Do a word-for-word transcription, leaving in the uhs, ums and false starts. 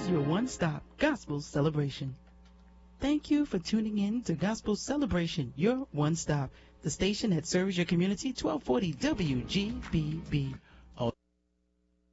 is your one-stop gospel celebration. Thank you for tuning in to Gospel Celebration, your one-stop, the station that serves your community, twelve forty W G B B.